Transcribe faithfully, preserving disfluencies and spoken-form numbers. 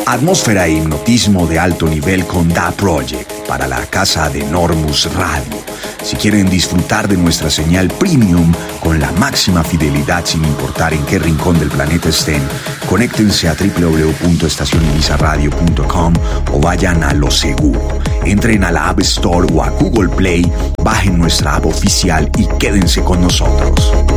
Atmósfera e hipnotismo de alto nivel con Da Project para la casa de Normus Radio. Si quieren disfrutar de nuestra señal premium con la máxima fidelidad sin importar en qué rincón del planeta estén, conéctense a doble u doble u doble u punto estación ibiza radio punto com o vayan a Lo Seguro. Entren a la App Store o a Google Play, bajen nuestra app oficial y quédense con nosotros.